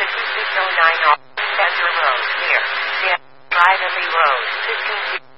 5609 off Center Road, near Drive and Lee Road, 15